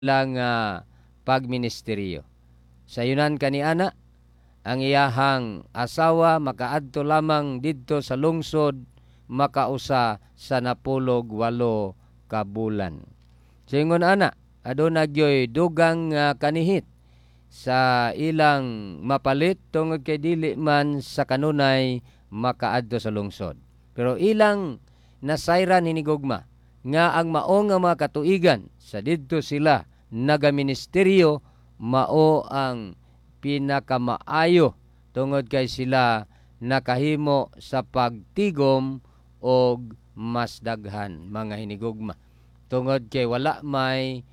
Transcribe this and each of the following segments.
lang pagministeryo. Sa yunan kaniana, ang iyahang asawa makaadto lamang didto sa lungsod makausa sa 18 ka bulan. Singon ana, aduna gyoy dugang kanihit sa ilang mapalit tungod kay dili man sa kanunay makaadto sa lungsod. Pero ilang nasayran hinigugma nga ang mao nga mga katuigan sa didto sila nagaministeryo mao ang pinakamaayo tungod kay sila nakahimo sa pagtigom og mas daghan mga hinigugma. Tungod kay wala may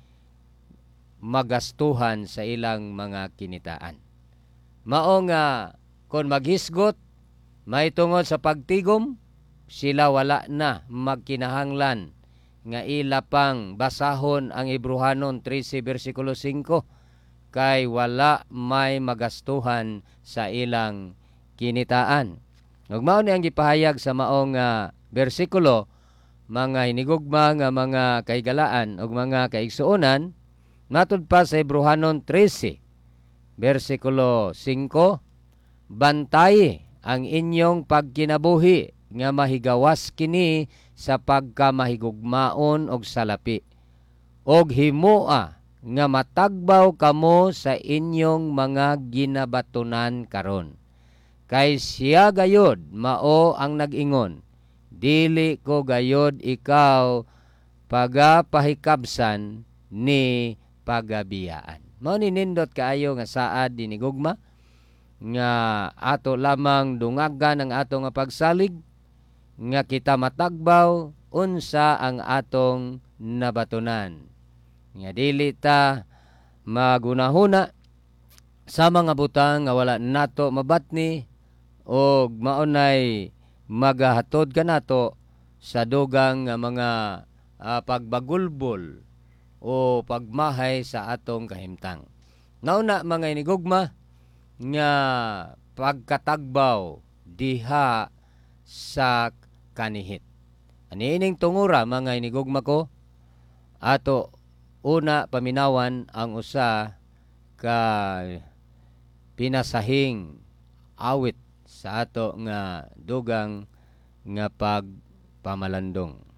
magastuhan sa ilang mga kinitaan. Mao nga kung maghisgot may tungod sa pagtigom, sila wala na magkinahanglan nga ila pang basahon ang Hebrehanon 13 versikulo 5 kay wala may magastuhan sa ilang kinitaan. Ug mao ni ang gipahayag sa maong bersikulo, mga hinigugma nga mga kaigalaan ug mga kaigsuonan, matud pa sa Hebrehanon 13 versikulo 5, bantayi ang inyong pagkinabuhi nga mahigawas kini sa pagkamahigugmaon og salapi, og himoa nga matagbaw kamo sa inyong mga ginabatunan karon. Kay siya gayod mao ang nag-ingon, dili ko gayod ikaw pagapahikabsan ni pagabiyaan. Mao ni nindot kaayo nga saad dinigugma nga ato lamang dungagan ang ato nga pagsalig nga kita matagbaw unsa ang atong nabatunan. Nga dili ta magunahuna sa mga butang nga wala nato mabatni o maunay magahatod kanato sa dugang nga mga pagbagulbol o pagmahay sa atong kahimtang. Nauna mga inigugma nga pagkatagbaw diha sa kanihit. Aniining tungura mga inigugma ko, ato una paminawan ang usa ka pinasahing awit sa ato nga dugang nga pagpamalandong.